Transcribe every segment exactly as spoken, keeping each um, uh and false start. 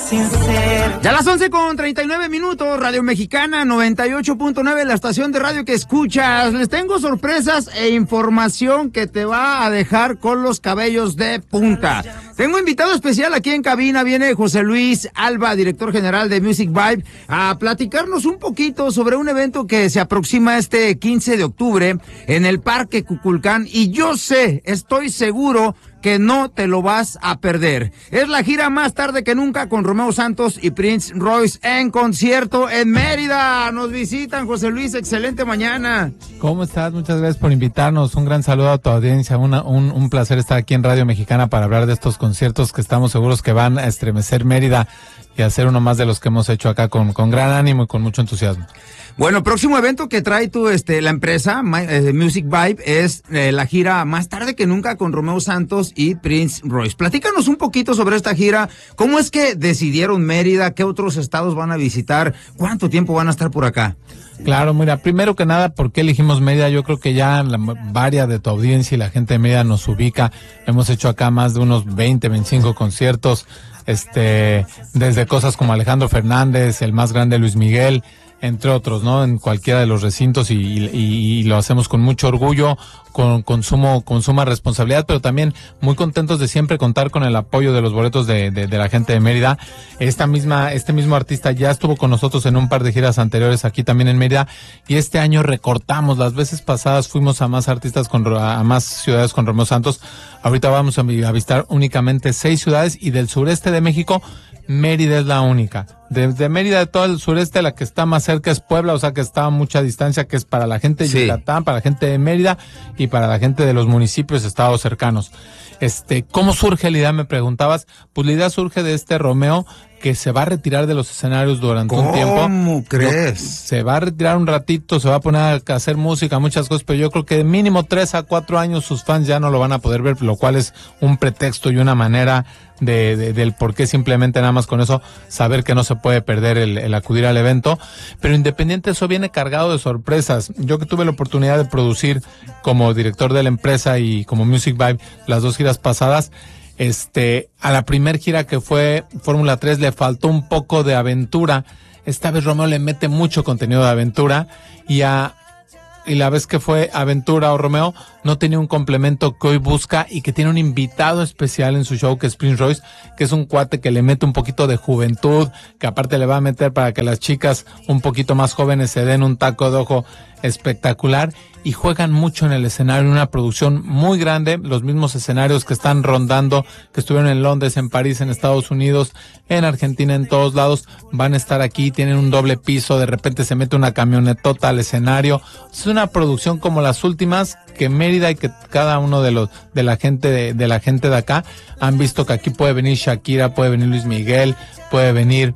sincero. Ya a las once con treinta y nueve minutos, Radio Mexicana noventa y ocho punto nueve, la estación de radio que escuchas. Les tengo sorpresas e información que te va a dejar con los cabellos de punta. Tengo invitado especial aquí en cabina, viene José Luis Alba, director general de Music Vibe, a platicarnos un poquito sobre un evento que se aproxima este quince de octubre en el Parque Cuculcán, y yo sé, estoy seguro que no te lo vas a perder. Es la gira Más Tarde que Nunca con Romeo Santos y Prince Royce en concierto en Mérida. Nos visitan, José Luis, excelente mañana. ¿Cómo estás? Muchas gracias por invitarnos. Un gran saludo a tu audiencia. Una, un, un placer estar aquí en Radio Mexicana para hablar de estos conciertos que estamos seguros que van a estremecer Mérida y hacer uno más de los que hemos hecho acá con, con gran ánimo y con mucho entusiasmo. Bueno, próximo evento que trae tu, este, la empresa My, eh, Music Vibe es eh, la gira Más Tarde que Nunca con Romeo Santos y Prince Royce. Platícanos un poquito sobre esta gira. ¿Cómo es que decidieron Mérida? ¿Qué otros estados van a visitar? ¿Cuánto tiempo van a estar por acá? Claro, mira, primero que nada, ¿por qué elegimos Mérida? Yo creo que ya la varias de tu audiencia y la gente de Mérida nos ubica. Hemos hecho acá más de unos veinte, veinticinco conciertos, este, desde cosas como Alejandro Fernández, el más grande Luis Miguel, entre otros, ¿no? En cualquiera de los recintos y, y, y lo hacemos con mucho orgullo, con, con, sumo, con suma responsabilidad, pero también muy contentos de siempre contar con el apoyo de los boletos de, de, de la gente de Mérida. Esta misma, este mismo artista ya estuvo con nosotros en un par de giras anteriores aquí también en Mérida, y este año recortamos. Las veces pasadas fuimos a más artistas, con a más ciudades con Romeo Santos. Ahorita vamos a visitar únicamente seis ciudades, y del sureste de México, Mérida es la única. Desde Mérida, de todo el sureste, la que está más cerca es Puebla, o sea que está a mucha distancia, que es para la gente de sí. Yucatán, para la gente de Mérida y para la gente de los municipios, estados cercanos. Este, ¿cómo surge la idea? Me preguntabas. Pues la idea surge de este Romeo, que se va a retirar de los escenarios durante un tiempo. ¿Cómo crees? Se va a retirar un ratito, se va a poner a hacer música, muchas cosas, pero yo creo que de mínimo tres a cuatro años sus fans ya no lo van a poder ver, lo cual es un pretexto y una manera de, de del por qué simplemente nada más con eso saber que no se puede perder el, el acudir al evento. Pero independiente de eso, viene cargado de sorpresas. Yo que tuve la oportunidad de producir como director de la empresa y como Music Vibe las dos giras pasadas, Este, a la primer gira que fue Fórmula tres le faltó un poco de aventura. Esta vez Romeo le mete mucho contenido de aventura, y a y la vez que fue Aventura o Romeo no tenía un complemento que hoy busca, y que tiene un invitado especial en su show, que es Prince Royce, que es un cuate que le mete un poquito de juventud, que aparte le va a meter para que las chicas un poquito más jóvenes se den un taco de ojo espectacular, y juegan mucho en el escenario, una producción muy grande, los mismos escenarios que están rondando, que estuvieron en Londres, en París, en Estados Unidos, en Argentina, en todos lados, van a estar aquí, tienen un doble piso, de repente se mete una camionetota al escenario. Es una producción como las últimas, que Mérida y que cada uno de los, de la gente de, de la gente de acá han visto que aquí puede venir Shakira, puede venir Luis Miguel, puede venir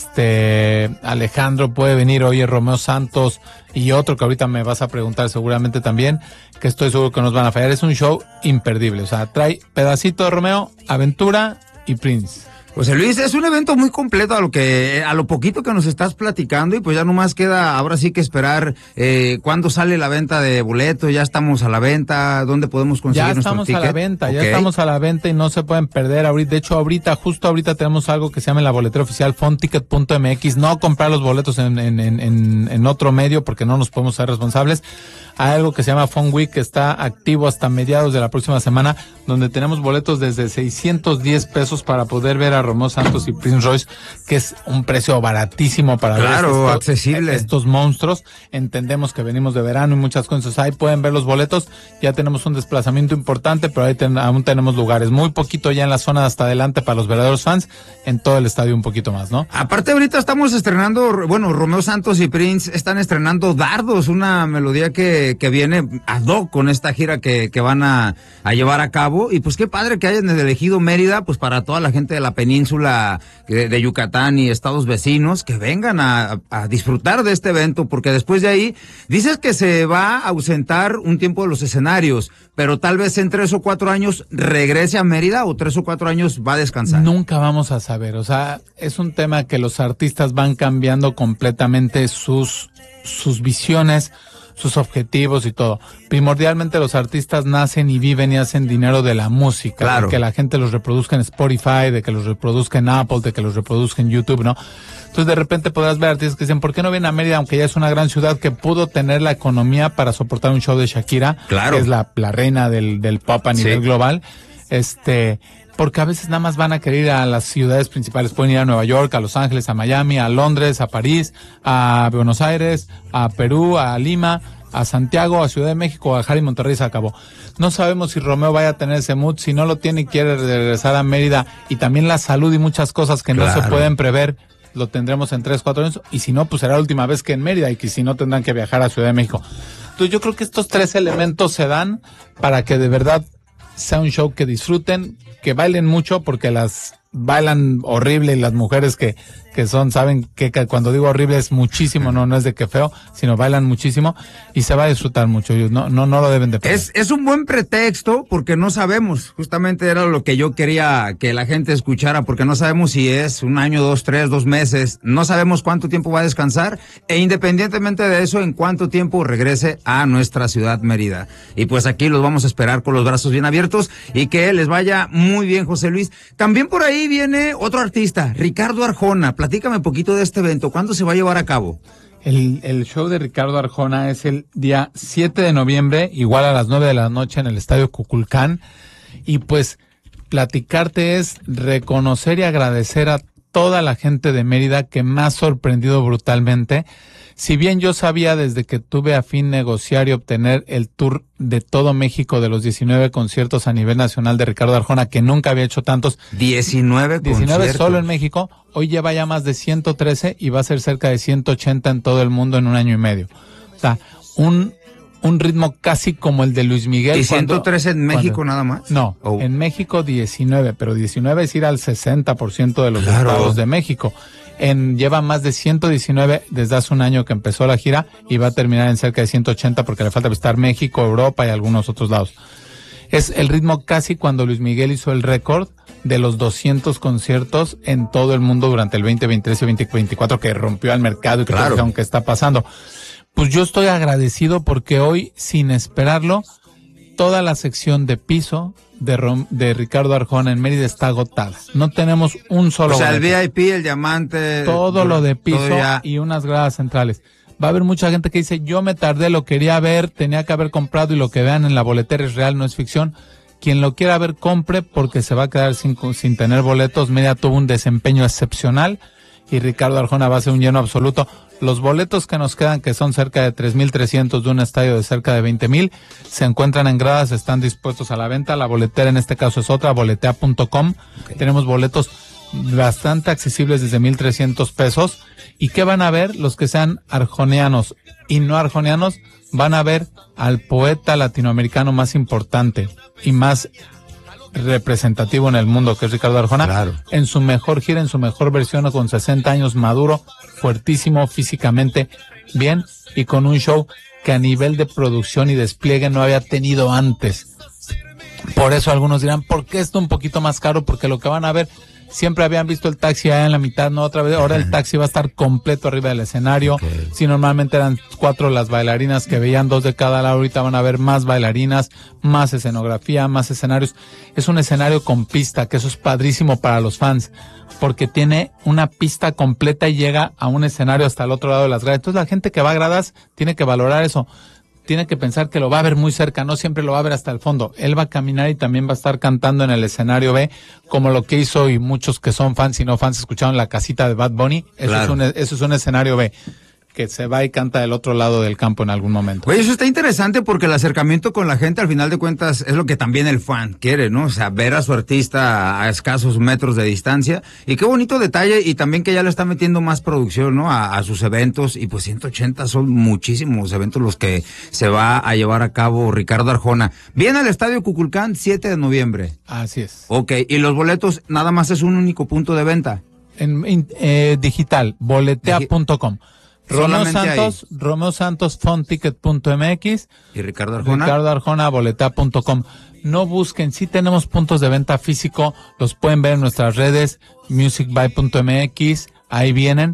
este Alejandro, puede venir hoy Romeo Santos, y otro que ahorita me vas a preguntar seguramente también, que estoy seguro que nos van a fallar. Es un show imperdible, o sea, trae pedacito de Romeo, Aventura y Prince. José Luis, es un evento muy completo a lo que, a lo poquito que nos estás platicando, y pues ya nomás queda ahora sí que esperar eh, cuándo sale la venta de boletos. Ya estamos a la venta, ¿dónde podemos conseguir nuestro ticket? Ya estamos a la venta, okay. ya estamos a la venta y no se pueden perder. Ahorita, de hecho, ahorita, justo ahorita tenemos algo que se llama la boletera oficial fonticket punto m x. No comprar los boletos en, en, en, en otro medio, porque no nos podemos ser responsables. Hay algo que se llama Fun Week, que está activo hasta mediados de la próxima semana, donde tenemos boletos desde seiscientos diez pesos para poder ver a Romeo Santos y Prince Royce, que es un precio baratísimo para claro, ver estos, accesible. estos monstruos. Entendemos que venimos de verano y muchas cosas. Ahí pueden ver los boletos. Ya tenemos un desplazamiento importante, pero ahí ten, aún tenemos lugares. Muy poquito ya en la zona de hasta adelante para los verdaderos fans. En todo el estadio un poquito más, ¿no? Aparte, ahorita estamos estrenando, bueno, Romeo Santos y Prince están estrenando Dardos, una melodía que que viene ad hoc con esta gira que, que van a, a llevar a cabo. Y pues qué padre que hayan elegido Mérida, pues para toda la gente de la península de, de Yucatán y estados vecinos, que vengan a, a disfrutar de este evento, porque después de ahí, dices que se va a ausentar un tiempo de los escenarios, pero tal vez en tres o cuatro años regrese a Mérida, o tres o cuatro años va a descansar. Nunca vamos a saber, o sea, es un tema que los artistas van cambiando completamente sus, sus visiones, sus objetivos y todo. Primordialmente los artistas nacen y viven y hacen dinero de la música, claro. de que la gente los reproduzca en Spotify, de que los reproduzca en Apple, de que los reproduzca en YouTube, ¿no? Entonces de repente podrás ver artistas que dicen, ¿por qué no vienen a Mérida, aunque ya es una gran ciudad que pudo tener la economía para soportar un show de Shakira, claro. que es la, la reina del, del pop a nivel sí. global? Este, porque a veces nada más van a querer ir a las ciudades principales, pueden ir a Nueva York, a Los Ángeles, a Miami, a Londres, a París, a Buenos Aires, a Perú, a Lima, a Santiago, a Ciudad de México, a Jari, Monterrey, se acabó. No sabemos si Romeo vaya a tener ese mood, si no lo tiene y quiere regresar a Mérida, y también la salud y muchas cosas que claro. no se pueden prever, lo tendremos en tres, cuatro años, y si no, pues será la última vez que en Mérida, y que si no tendrán que viajar a Ciudad de México. Entonces yo creo que estos tres elementos se dan para que de verdad sea un show que disfruten, que bailen mucho, porque las bailan horrible, y las mujeres que, que son, saben que, que cuando digo horrible es muchísimo, no, no es de que feo, sino bailan muchísimo, y se va a disfrutar mucho, no, no, no lo deben de perder. Es, es un buen pretexto, porque no sabemos, justamente era lo que yo quería que la gente escuchara, porque no sabemos si es un año, dos, tres, dos meses, no sabemos cuánto tiempo va a descansar, e independientemente de eso, en cuánto tiempo regrese a nuestra ciudad Mérida. Y pues aquí los vamos a esperar con los brazos bien abiertos, y que les vaya muy bien, José Luis. También por ahí viene otro artista, Ricardo Arjona. Platícame un poquito de este evento. ¿Cuándo se va a llevar a cabo? El, el show de Ricardo Arjona es el día siete de noviembre, igual a las nueve de la noche en el Estadio Cuculcán. Y pues platicarte es reconocer y agradecer a toda la gente de Mérida que me ha sorprendido brutalmente. Si bien yo sabía desde que tuve a fin negociar y obtener el tour de todo México de los diecinueve conciertos a nivel nacional de Ricardo Arjona, que nunca había hecho tantos. diecinueve, diecinueve conciertos. Solo en México. Hoy lleva ya más de ciento trece y va a ser cerca de ciento ochenta en todo el mundo en un año y medio. O sea, un, un ritmo casi como el de Luis Miguel. ¿Y ciento trece en México cuando, nada más? No, oh. en México diecinueve, pero diecinueve es ir al sesenta por ciento de los claro. estados de México. En, lleva más de ciento diecinueve desde hace un año que empezó la gira, y va a terminar en cerca de ciento ochenta porque le falta visitar México, Europa y algunos otros lados. Es el ritmo casi cuando Luis Miguel hizo el récord de los doscientos conciertos en todo el mundo durante el veinte veintitrés y veinte veinticuatro, que rompió al mercado y que claro. aunque está pasando. Pues yo estoy agradecido porque hoy, sin esperarlo, toda la sección de piso de, Rom, de Ricardo Arjona en Mérida está agotada. No tenemos un solo. O sea, boleto. El V I P, el diamante. Todo lo de piso y unas gradas centrales. Va a haber mucha gente que dice, yo me tardé, lo quería ver, tenía que haber comprado, y lo que vean en la boletera es real, no es ficción. Quien lo quiera ver, compre, porque se va a quedar sin, sin tener boletos. Mérida tuvo un desempeño excepcional y Ricardo Arjona va a ser un lleno absoluto. Los boletos que nos quedan, que son cerca de tres mil trescientos de un estadio de cerca de veinte mil, se encuentran en gradas, están dispuestos a la venta. La boletera en este caso es otra, boletea punto com. Okay. Tenemos boletos bastante accesibles desde mil trescientos pesos. ¿Y qué van a ver? Los que sean arjonianos y no arjonianos van a ver al poeta latinoamericano más importante y más representativo en el mundo, que es Ricardo Arjona, claro. en su mejor gira, en su mejor versión, con sesenta años, maduro, fuertísimo, físicamente bien, y con un show que a nivel de producción y despliegue no había tenido antes. Por eso algunos dirán, ¿por qué esto un poquito más caro? Porque lo que van a ver, siempre habían visto el taxi allá en la mitad, no otra vez, ahora el taxi va a estar completo arriba del escenario. Okay. Si normalmente eran cuatro las bailarinas que veían, dos de cada lado, ahorita van a ver más bailarinas, más escenografía, más escenarios. Es un escenario con pista, que eso es padrísimo para los fans, porque tiene una pista completa y llega a un escenario hasta el otro lado de las gradas. Entonces la gente que va a gradas tiene que valorar eso. Tiene que pensar que lo va a ver muy cerca, no siempre lo va a ver hasta el fondo. Él va a caminar y también va a estar cantando en el escenario B, como lo que hizo, y muchos que son fans y no fans escucharon La Casita de Bad Bunny. Eso, claro. es un, eso es un escenario B, que se va y canta del otro lado del campo en algún momento. Oye, eso está interesante porque el acercamiento con la gente, al final de cuentas, es lo que también el fan quiere, ¿no? O sea, ver a su artista a escasos metros de distancia. Y qué bonito detalle, y también que ya le está metiendo más producción, ¿no? A, a sus eventos, y pues ciento ochenta son muchísimos eventos los que se va a llevar a cabo Ricardo Arjona. Viene al Estadio Cuculcán, siete de noviembre. Así es. Ok, y los boletos nada más es un único punto de venta. En, en eh, digital, boletea punto com. Romeo Santos, ahí. Romeo Santos, fonticket punto m x. ¿Y Ricardo Arjona? Ricardo Arjona, boletea punto com. No busquen, sí tenemos puntos de venta físico, los pueden ver en nuestras redes, musicbuy punto m x, ahí vienen,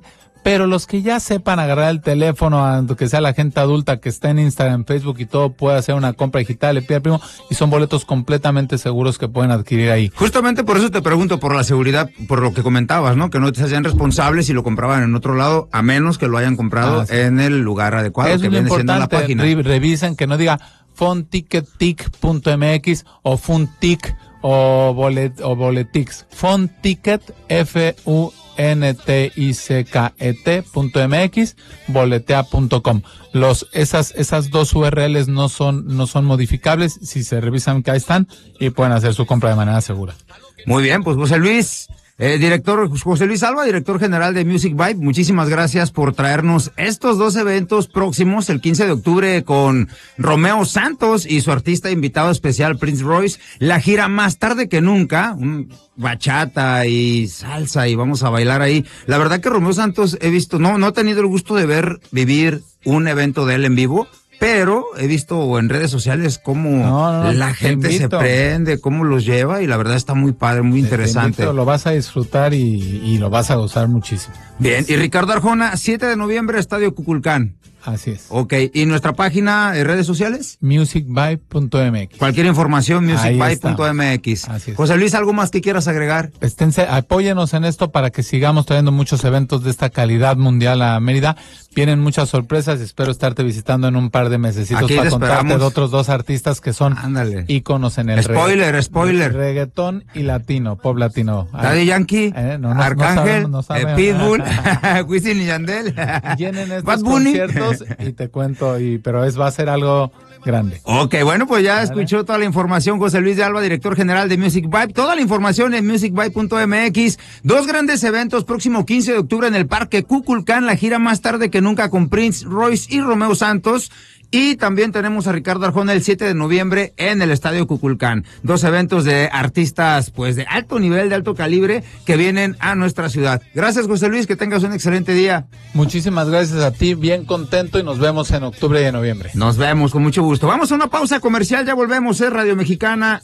pero los que ya sepan agarrar el teléfono, aunque sea la gente adulta que está en Instagram, Facebook y todo, puede hacer una compra digital, le pide al primo, y son boletos completamente seguros que pueden adquirir ahí. Justamente por eso te pregunto, por la seguridad, por lo que comentabas, ¿no? Que no te hacían responsables si lo compraban en otro lado, a menos que lo hayan comprado ah, sí. en el lugar adecuado, eso que es viene siendo en la página. Re- revisen que no diga fonticketic punto m x o funtic o bolet o boletix. Fonticket, F U N T I C K E T punto M X, boletea punto com. Los, esas, esas dos U R Ls no son, no son modificables. Si se revisan que ahí están y pueden hacer su compra de manera segura. Muy bien, pues José Luis, eh, director, José Luis Alba, director general de Music Vibe, muchísimas gracias por traernos estos dos eventos próximos, el quince de octubre con Romeo Santos y su artista invitado especial Prince Royce, la gira Más Tarde que Nunca, un bachata y salsa y vamos a bailar ahí. La verdad que Romeo Santos he visto, no, no he tenido el gusto de ver, vivir un evento de él en vivo, pero he visto en redes sociales cómo no, no, la gente se prende, cómo los lleva y la verdad está muy padre, muy te, interesante. Te invito, lo vas a disfrutar y, y lo vas a gozar muchísimo. Bien, y Ricardo Arjona, siete de noviembre, Estadio Cuculcán. Así es. Ok, ¿y nuestra página de redes sociales? music vibe punto m x. Cualquier información, music vibe punto m x. Así es. José Luis, ¿algo más que quieras agregar? Esténse, apóyenos en esto para que sigamos trayendo muchos eventos de esta calidad mundial a Mérida. Vienen muchas sorpresas, espero estarte visitando en un par de mesecitos para contarte de otros dos artistas que son Ándale. íconos en el spoiler, regga- spoiler. reggaetón y latino, pop latino. Daddy Yankee, eh, no, no, Arcángel, no saben, no saben. Eh, Pitbull, Wisin y Yandel. Vienen estos conciertos y te cuento, y pero es va a ser algo grande. Ok, bueno, pues ya ¿Vale? escuchó toda la información José Luis de Alba, director general de Music Vibe. Toda la información en music vibe punto m x. Dos grandes eventos, próximo quince de octubre en el Parque Cuculcán, la gira Más Tarde que Nunca con Prince Royce y Romeo Santos. Y también tenemos a Ricardo Arjona el siete de noviembre en el Estadio Cuculcán. Dos eventos de artistas, pues, de alto nivel, de alto calibre, que vienen a nuestra ciudad. Gracias, José Luis, que tengas un excelente día. Muchísimas gracias a ti, bien contento, y nos vemos en octubre y en noviembre. Nos vemos, con mucho gusto. Vamos a una pausa comercial, ya volvemos, es Radio Mexicana.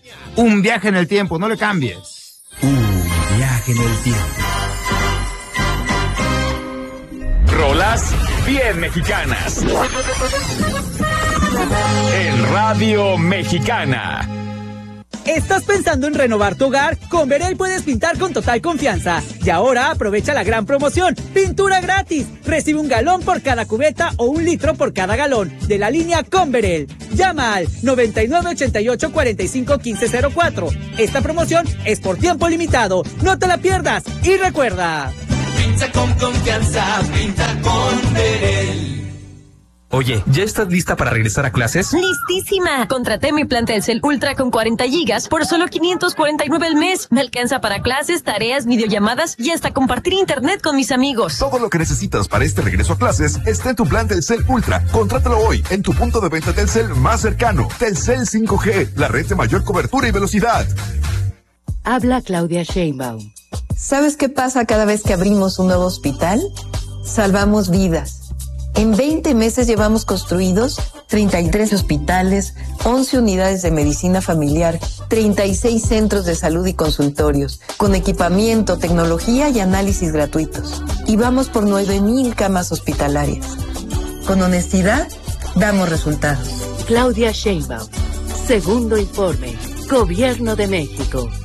Un viaje en el tiempo, no le cambies. Un viaje en el tiempo. Rolas bien mexicanas. En Radio Mexicana. ¿Estás pensando en renovar tu hogar? Con Verel puedes pintar con total confianza. Y ahora aprovecha la gran promoción. ¡Pintura gratis! Recibe un galón por cada cubeta o un litro por cada galón de la línea con Verel. Llama al noventa y nueve ochenta y ocho cuarenta y cinco quince cero cuatro. Esta promoción es por tiempo limitado. No te la pierdas. Y recuerda... Pinta con confianza, pinta con Verel. Oye, ¿ya estás lista para regresar a clases? ¡Listísima! Contraté mi plan Telcel Ultra con cuarenta gigas por solo quinientos cuarenta y nueve al mes. Me alcanza para clases, tareas, videollamadas y hasta compartir internet con mis amigos. Todo lo que necesitas para este regreso a clases está en tu plan Telcel Ultra. Contrátalo hoy en tu punto de venta Telcel más cercano. Telcel cinco G, la red de mayor cobertura y velocidad. Habla Claudia Sheinbaum. ¿Sabes qué pasa cada vez que abrimos un nuevo hospital? Salvamos vidas. En veinte meses llevamos construidos treinta y tres hospitales, once unidades de medicina familiar, treinta y seis centros de salud y consultorios, con equipamiento, tecnología y análisis gratuitos. Y vamos por nueve mil camas hospitalarias. Con honestidad, damos resultados. Claudia Sheinbaum. Segundo informe. Gobierno de México.